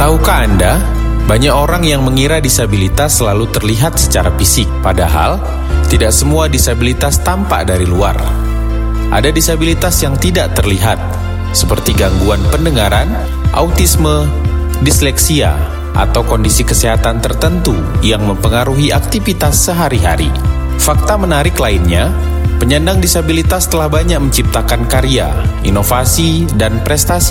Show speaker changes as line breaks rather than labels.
Tahukah Anda, banyak orang yang mengira disabilitas selalu terlihat secara fisik, padahal tidak semua disabilitas tampak dari luar. Ada disabilitas yang tidak terlihat, seperti gangguan pendengaran, autisme, disleksia, atau kondisi kesehatan tertentu yang mempengaruhi aktivitas sehari-hari. Fakta menarik lainnya, penyandang disabilitas telah banyak menciptakan karya, inovasi, dan prestasi